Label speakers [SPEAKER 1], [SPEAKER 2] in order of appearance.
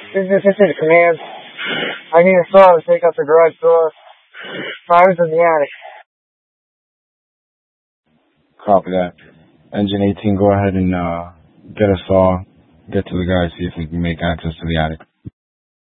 [SPEAKER 1] This is the command. I need a saw to take out the garage door. Fire's in the attic.
[SPEAKER 2] Copy that. Engine 18, go ahead and get a saw, get to the guy, see if we can make access to the attic.